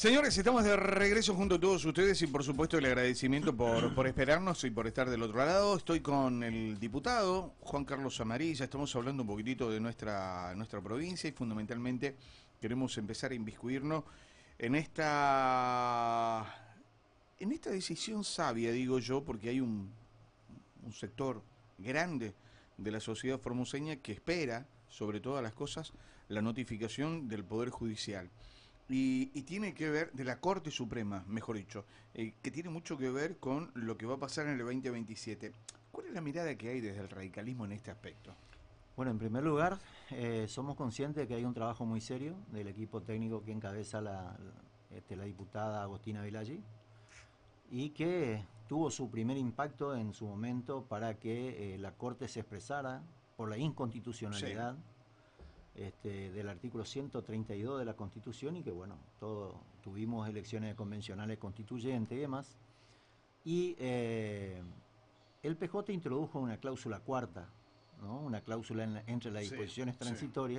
Señores, estamos de regreso junto a todos ustedes y por supuesto el agradecimiento por esperarnos y por estar del otro lado. Estoy con el diputado Juan Carlos Amarilla, estamos hablando un poquitito de nuestra provincia y fundamentalmente queremos empezar a inmiscuirnos en esta decisión sabia, digo yo, porque hay un sector grande de la sociedad formoseña que espera, sobre todas las cosas, la notificación del Poder Judicial. Y tiene que ver, de la Corte Suprema, mejor dicho, que tiene mucho que ver con lo que va a pasar en el 2027. ¿Cuál es la mirada que hay desde el radicalismo en este aspecto? Bueno, en primer lugar, somos conscientes de que hay un trabajo muy serio del equipo técnico que encabeza la diputada Agostina Vilaggi y que tuvo su primer impacto en su momento para que la Corte se expresara por la Sí. inconstitucionalidad del artículo 132 de la Constitución y que, bueno, tuvimos elecciones convencionales constituyentes y demás. Y el PJ introdujo una cláusula cuarta, ¿no? Una cláusula entre las Sí, disposiciones sí. transitorias